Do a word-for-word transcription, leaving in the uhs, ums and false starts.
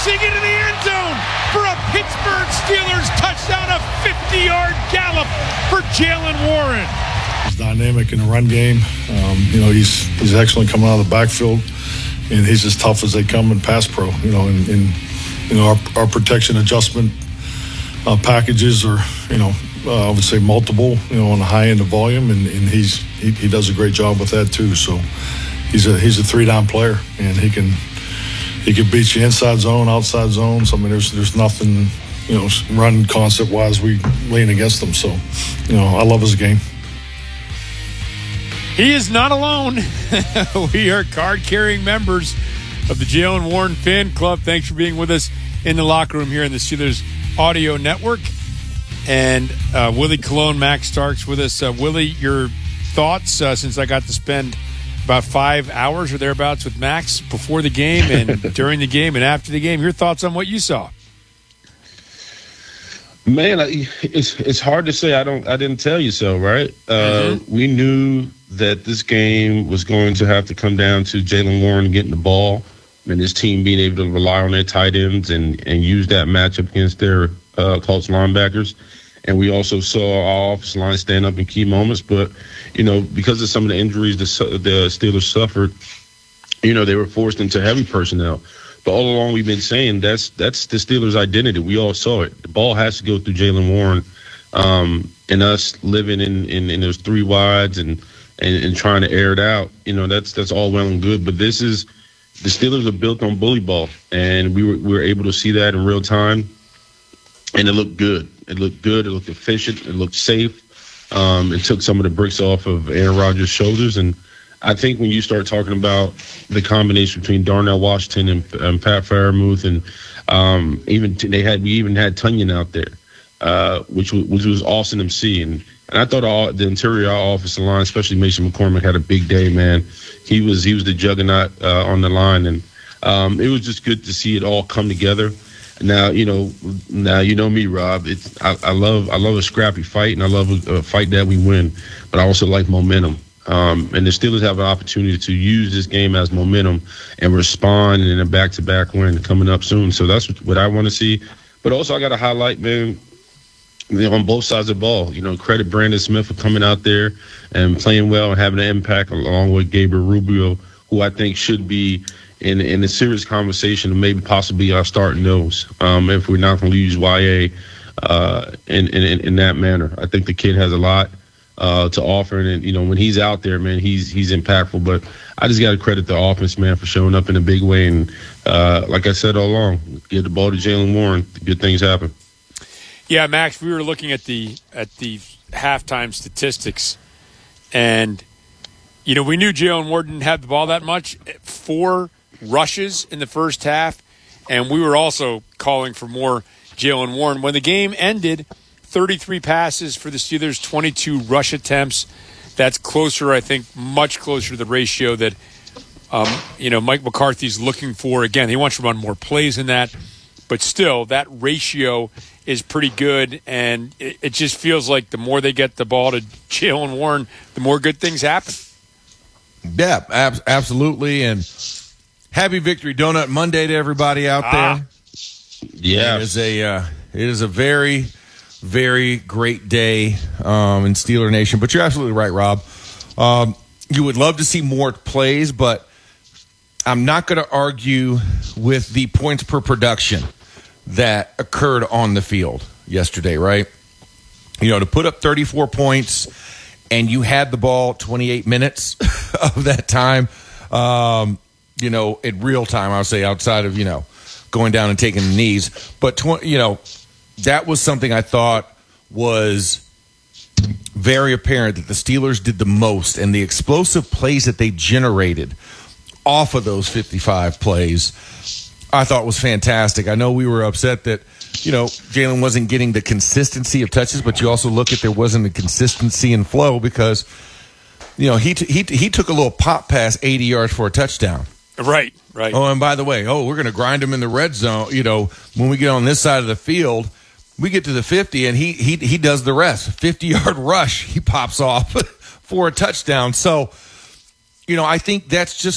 racing into the end zone for a Pittsburgh Steelers touchdown, a fifty-yard gallop for Jaylen Warren. He's dynamic in the run game. Um, you know, he's he's excellent coming out of the backfield, and he's as tough as they come in pass pro. You know, and, and you know our, our protection adjustment uh, packages are, you know, uh, I would say multiple. You know, on the high end of volume, and, and he's he, he does a great job with that too. So he's a he's a three down player, and he can he can beat you inside zone, outside zones. I mean, there's there's nothing, you know, run concept wise we lean against them. So, you know, I love his game. He is not alone. We are card-carrying members of the Jaylen Warren fan club. Thanks for being with us in the locker room here in the Steelers Audio Network. And uh, Willie Colon, Max Starks with us. Uh, Willie, your thoughts uh, since I got to spend about five hours or thereabouts with Max before the game and during the game and after the game. Your thoughts on what you saw? Man, it's it's hard to say. I don't. I didn't tell you so, right? Uh, mm-hmm. We knew that this game was going to have to come down to Jaylen Warren getting the ball and his team being able to rely on their tight ends and, and use that matchup against their uh, Colts linebackers. And we also saw our offensive line stand up in key moments. But, you know, because of some of the injuries the, the Steelers suffered, you know, they were forced into heavy personnel. But all along we've been saying that's that's the Steelers' identity. We all saw it. The ball has to go through Jaylen Warren, um, and us living in, in, in those three wides and, and, and trying to air it out. You know, that's that's all well and good. But this is the Steelers are built on bully ball, and we were we were able to see that in real time, and it looked good. It looked good. It looked efficient. It looked safe. Um, it took some of the bricks off of Aaron Rodgers' shoulders, and I think when you start talking about the combination between Darnell Washington and, and Pat Freiermuth, and um, even t- they had we even had Tunyon out there, uh, which was, which was awesome to see. And, and I thought all the interior offensive line, especially Mason McCormick, had a big day. Man, he was he was the juggernaut uh, on the line, and um, it was just good to see it all come together. Now you know, now you know me, Rob. It's I, I love I love a scrappy fight, and I love a, a fight that we win. But I also like momentum. Um, and the Steelers have an opportunity to use this game as momentum and respond in a back-to-back win coming up soon. So that's what I want to see. But also I got to highlight, man, you know, on both sides of the ball, you know, credit Brandon Smith for coming out there and playing well and having an impact along with Gabriel Rubio, who I think should be in, in a serious conversation and maybe possibly our starting nose um, if we're not going to use Y A uh, in, in, in that manner. I think the kid has a lot Uh, to offer, and you know when he's out there, man, he's he's impactful. But I just got to credit the offense, man, for showing up in a big way. And uh, like I said all along, give the ball to Jaylen Warren, good things happen. Yeah, Max, we were looking at the at the halftime statistics, and you know we knew Jaylen Warren didn't have the ball that much. Four rushes in the first half, and we were also calling for more Jaylen Warren. When the game ended, thirty-three passes for the Steelers, twenty-two rush attempts. That's closer, I think, much closer to the ratio that, um, you know, Mike McCarthy's looking for. Again, he wants to run more plays than that. But still, that ratio is pretty good. And it, it just feels like the more they get the ball to Jaylen Warren, the more good things happen. Yeah, ab- absolutely. And happy Victory Donut Monday to everybody out ah. there. Yeah. It is a, uh, it is a very... very great day um, in Steeler Nation. But you're absolutely right, Rob. Um, you would love to see more plays, but I'm not going to argue with the points per production that occurred on the field yesterday, right? You know, to put up thirty-four points and you had the ball twenty-eight minutes of that time, um, you know, in real time, I would say, outside of, you know, going down and taking the knees. But, tw- you know, that was something I thought was very apparent that the Steelers did the most, and the explosive plays that they generated off of those fifty-five plays, I thought was fantastic. I know we were upset that, you know, Jaylen wasn't getting the consistency of touches, but you also look at there wasn't a consistency in flow because, you know, he t- he t- he took a little pop pass eighty yards for a touchdown. Right, right. Oh, and by the way, oh, we're going to grind him in the red zone. You know, when we get on this side of the field, we get to the fifty, and he he he does the rest. fifty-yard rush, he pops off for a touchdown. So, you know, I think that's just